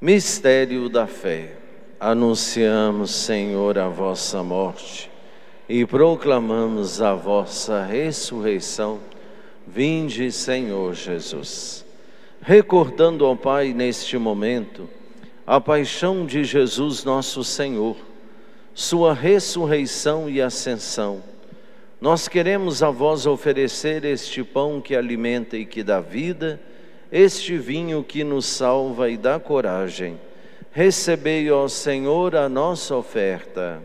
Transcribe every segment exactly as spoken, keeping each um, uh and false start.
Mistério da fé. Anunciamos, Senhor, a vossa morte e proclamamos a vossa ressurreição. Vinde, Senhor Jesus. Recordando ao Pai neste momento a paixão de Jesus nosso Senhor, sua ressurreição e ascensão, nós queremos a vós oferecer este pão que alimenta e que dá vida, este vinho que nos salva e dá coragem. Recebei, ó Senhor, a nossa oferta.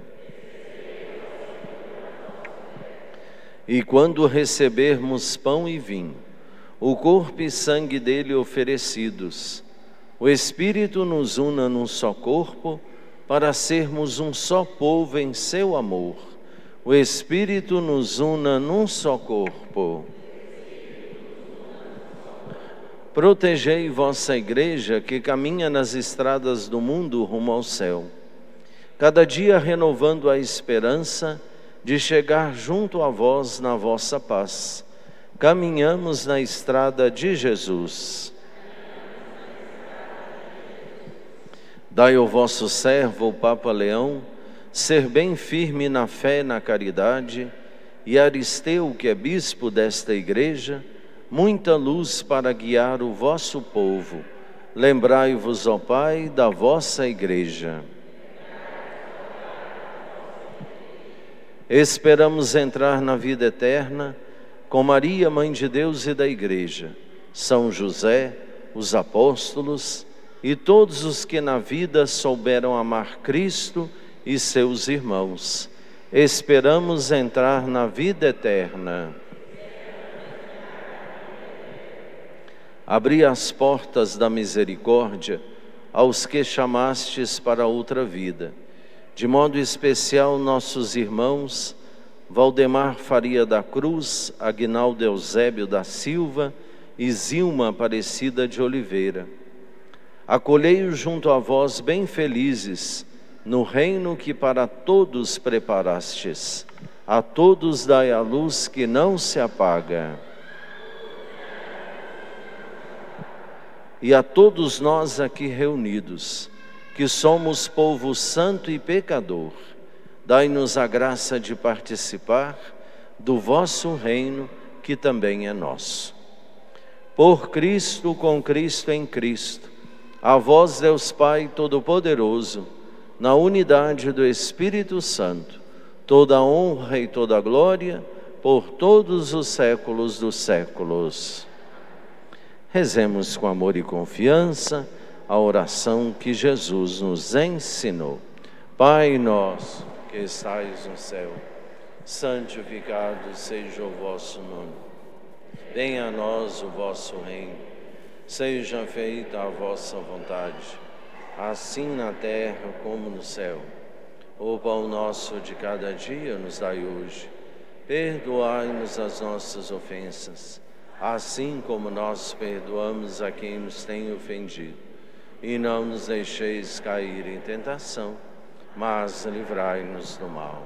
E quando recebermos pão e vinho, o corpo e sangue dele oferecidos, o Espírito nos una num só corpo, para sermos um só povo em seu amor. O Espírito nos una num só corpo. Protegei vossa igreja que caminha nas estradas do mundo rumo ao céu, cada dia renovando a esperança de chegar junto a vós na vossa paz. Caminhamos na estrada de Jesus. Dai ao vosso servo, o Papa Leão, ser bem firme na fé e na caridade, e Aristeu, que é bispo desta igreja, muita luz para guiar o vosso povo. Lembrai-vos, ó Pai, da vossa igreja. Esperamos entrar na vida eterna com Maria, Mãe de Deus e da igreja, São José, os apóstolos e todos os que na vida souberam amar Cristo e seus irmãos. Esperamos entrar na vida eterna. Abri as portas da misericórdia aos que chamastes para outra vida. De modo especial, nossos irmãos Valdemar Faria da Cruz, Aguinaldo Eusébio da Silva e Zilma Aparecida de Oliveira. Acolhei-os junto a vós bem felizes, no reino que para todos preparastes. A todos dai a luz que não se apaga. E a todos nós aqui reunidos, que somos povo santo e pecador, dai-nos a graça de participar do vosso reino, que também é nosso. Por Cristo, com Cristo, em Cristo, a vós, Deus Pai Todo-Poderoso, na unidade do Espírito Santo, toda a honra e toda a glória, por todos os séculos dos séculos. Rezemos com amor e confiança a oração que Jesus nos ensinou. Pai nosso, que estais no céu, santificado seja o vosso nome. Venha a nós o vosso reino. Seja feita a vossa vontade, assim na terra como no céu. O pão nosso de cada dia nos dai hoje. Perdoai-nos as nossas ofensas, assim como nós perdoamos a quem nos tem ofendido. E não nos deixeis cair em tentação, mas livrai-nos do mal.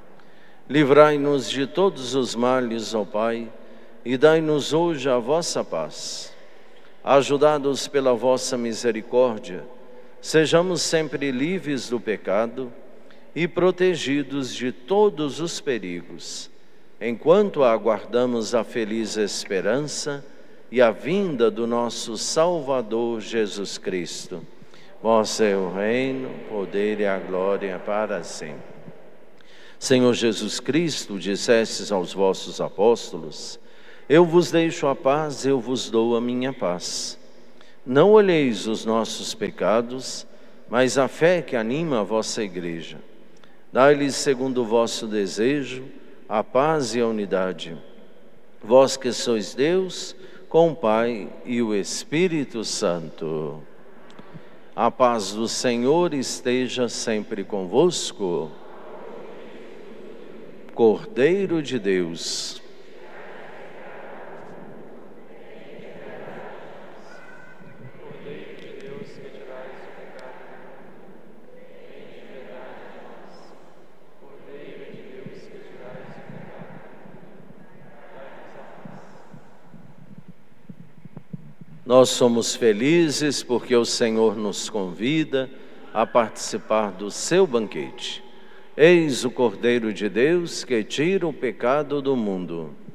Livrai-nos de todos os males, ó Pai, e dai-nos hoje a vossa paz. Ajudados pela vossa misericórdia, sejamos sempre livres do pecado e protegidos de todos os perigos, enquanto aguardamos a feliz esperança e a vinda do nosso Salvador Jesus Cristo. Vosso é o reino, o poder e a glória para sempre. Senhor Jesus Cristo, dissestes aos vossos apóstolos: eu vos deixo a paz, eu vos dou a minha paz. Não olheis os nossos pecados, mas a fé que anima a vossa igreja. Dai-lhes, segundo o vosso desejo, a paz e a unidade. Vós que sois Deus, com o Pai e o Espírito Santo. A paz do Senhor esteja sempre convosco. Cordeiro de Deus, Nós somos felizes porque o Senhor nos convida a participar do seu banquete. Eis o Cordeiro de Deus que tira o pecado do mundo.